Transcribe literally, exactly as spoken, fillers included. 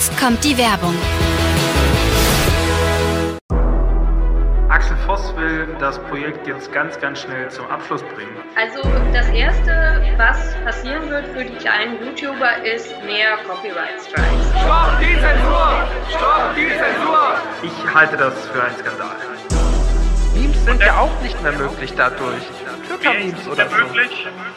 jetzt kommt die Werbung. Axel Voss will das Projekt jetzt ganz, ganz schnell zum Abschluss bringen. Also das Erste, was passieren wird für die kleinen YouTuber, ist mehr Copyright Strikes. Stopp die Zensur! Stopp die Zensur! Ich halte das für einen Skandal. Memes sind ja auch nicht mehr möglich dadurch. Twitter-Memes oder so.